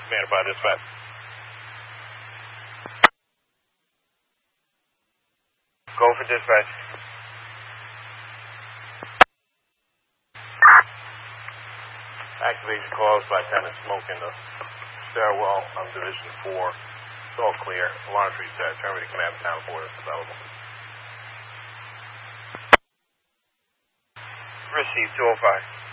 Command by dispatch. Go for dispatch. Activation caused by tenant smoke in the stairwell on Division 4. It's all clear. Alarm reset. Terminate command town report is available. Receive 205.